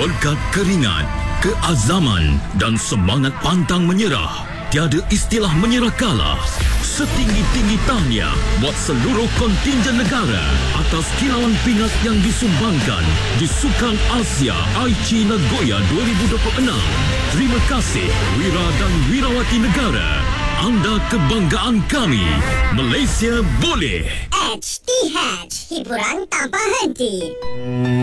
Berkat keringat, keazaman dan semangat pantang menyerah, tiada istilah menyerah kalah. Setinggi-tinggi tahniah buat seluruh kontingen negara atas kilauan pingat yang disumbangkan di Sukan Asia Aichi Nagoya 2026. Terima kasih Wira dan Wirawati negara. Anda kebanggaan kami. Malaysia boleh. HT Hatch, hiburan tanpa henti.